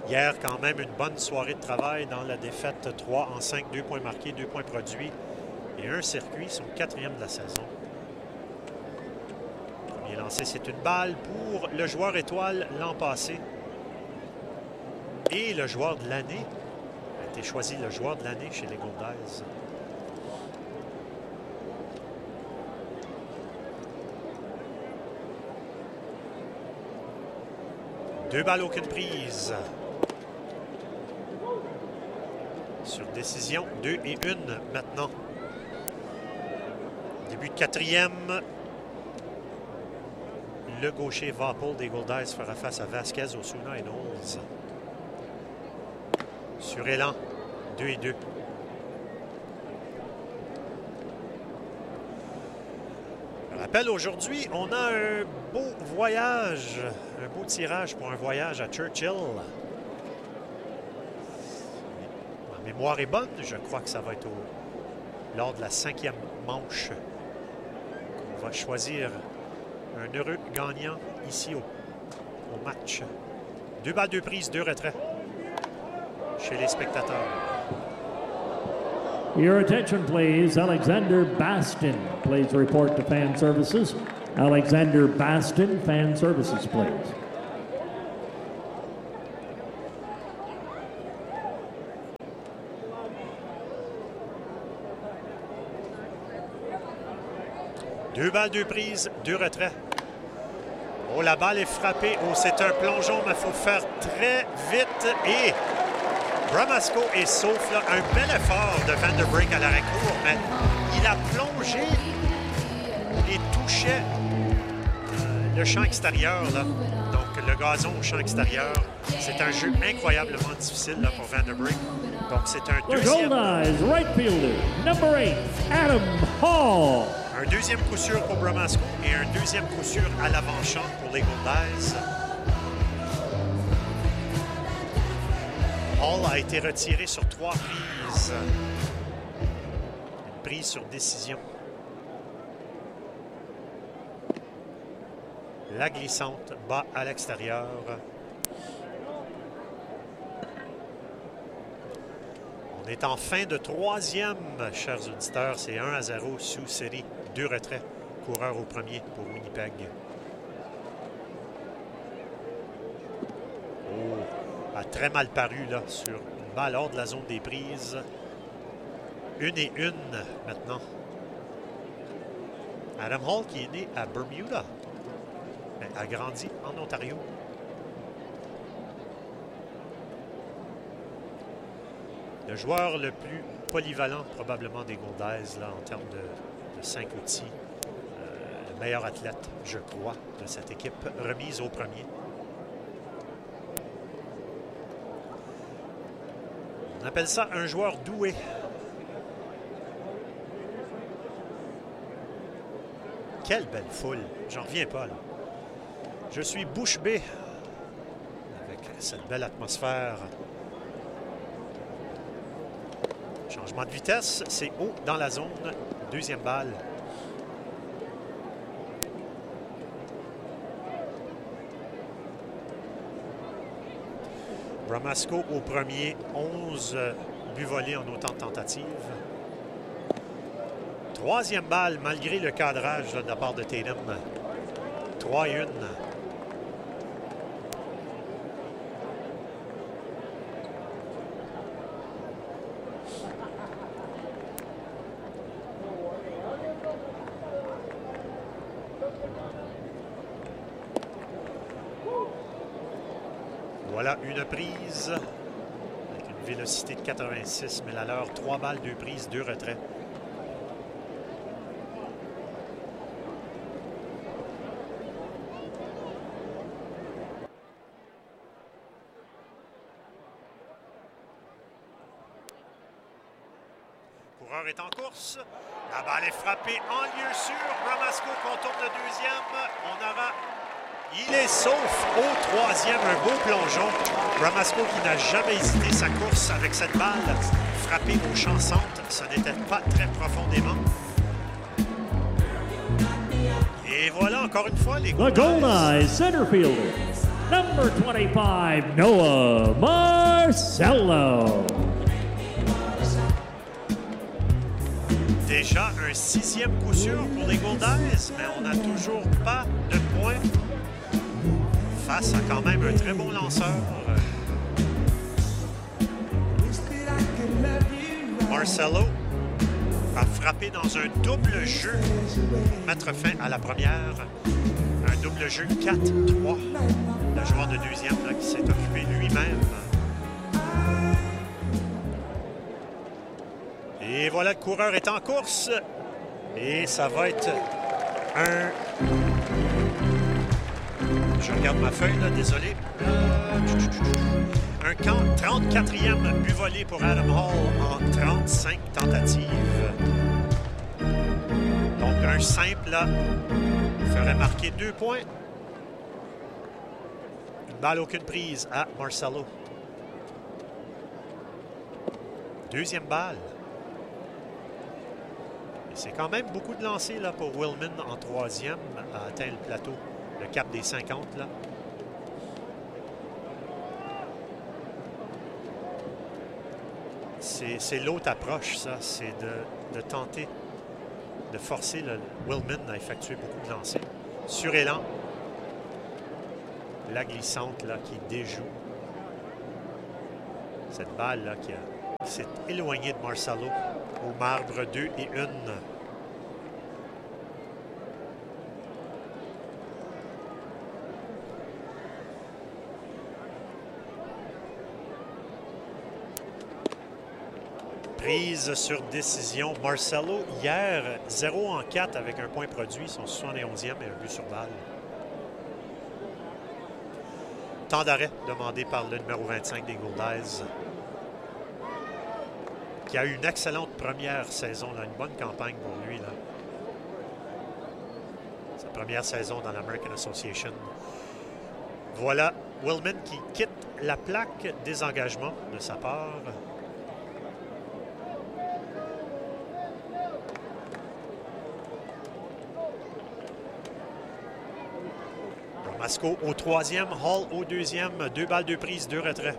Hier, quand même, une bonne soirée de travail dans la défaite 3 en 5, 2 points marqués, 2 points produits et un circuit, son 4e de la saison. Premier lancé, c'est une balle pour le joueur étoile l'an passé. Et le joueur de l'année a été choisi le joueur de l'année chez les Goldeyes. Deux balles, aucune prise. Sur décision, 2 et 1 maintenant. Début de 4e. Le gaucher Vapol des Goldeyes fera face à Vasquez, Osuna et Knowles. Sur élan, 2 et 2. Je rappelle, aujourd'hui, on a un beau voyage, un beau tirage pour un voyage à Churchill. Ma mémoire est bonne, je crois que ça va être lors de la 5e manche qu'on va choisir un heureux gagnant ici au match. 2 balles, 2 prises, 2 retraits chez les spectateurs. Your attention, please. Alexander Baston, please report to Fan Services. Alexander Baston, Fan Services, please. Deux balles, 2 prises, 2 retraits. Oh, la balle est frappée. Oh, c'est un plongeon, mais il faut faire très vite. Et Bramasco est sauf là. Un bel effort de Van der Brink à l'arrêt-court, mais il a plongé et touchait le champ extérieur, là. Donc, le gazon au champ extérieur. C'est un jeu incroyablement difficile là, pour Van der Brink. Donc, c'est un deuxième. Goldeyes right fielder, number 8, Adam Hall. Un deuxième coup sûr pour Bramasco et un deuxième coup sûr à l'avant-champ pour les Goldeyes. Hall a été retiré sur 3 prises. Une prise sur décision. La glissante bat à l'extérieur. On est en fin de 3e, chers auditeurs. C'est 1-0 sous série. 2 retraits. Coureur au premier pour Winnipeg. Oh, a très mal paru là sur une balle hors de la zone des prises. 1 et 1 maintenant. Adam Hall qui est né à Bermuda, mais a grandi en Ontario. Le joueur le plus polyvalent probablement des Goldeyes là, en termes de 5 outils. Le meilleur athlète, je crois, de cette équipe remise au premier. On appelle ça un joueur doué. Quelle belle foule. J'en reviens pas, là. Je suis bouche bée avec cette belle atmosphère. Changement de vitesse, c'est haut dans la zone. Deuxième balle. Bramasco au premier, 11 buts volés en autant de tentatives. Troisième balle, malgré le cadrage de la part de Tatum. 3 et 1. Voilà une prise avec une vélocité de 86 000 à l'heure. 3 balles, 2 prises, 2 retraits. Le coureur est en course. La balle est frappée en lieu sûr. Bramasco contourne le deuxième. On aura... Il est sauf au troisième, un beau plongeon. Bramasco qui n'a jamais hésité sa course avec cette balle frappée au champ centre. Ce n'était pas très profondément. Et voilà encore une fois les The Goldeyes center fielder, number 25, Noah Marcello. Déjà un 6e coup sûr pour les Goldeyes, mais on n'a toujours pas de points face à quand même un très bon lanceur. Marcello a frappé dans un double jeu pour mettre fin à la première. Un double jeu 4-3. Le joueur de deuxième là, qui s'est occupé lui-même. Et voilà, le coureur est en course. Et ça va être un... Je regarde ma feuille, là, désolé. Un 34e but volé pour Adam Hall en 35 tentatives. Donc, un simple, là, ferait marquer 2 points. Une balle, aucune prise à Marcello. Deuxième balle. Et c'est quand même beaucoup de lancers là, pour Willman en troisième à atteindre le plateau, le cap des 50 là. C'est l'autre approche, ça. C'est de tenter de forcer le Willman à effectuer beaucoup de lancers. Sur élan. La glissante là, qui déjoue. Cette balle là, qui s'est éloignée de Marcello au marbre 2 et 1. Prise sur décision. Marcello, hier, 0 en 4 avec un point produit, son 71e et un but sur balle. Temps d'arrêt demandé par le numéro 25 des Goldeyes, qui a eu une excellente première saison, là, une bonne campagne pour lui. Là. Sa première saison dans l'American Association. Voilà Willman qui quitte la plaque des engagements de sa part. Masco au troisième, Hall au deuxième, 2 balles, 2 prises, 2 retraits.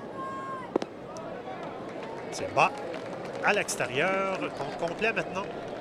C'est bas à l'extérieur, compte complet maintenant.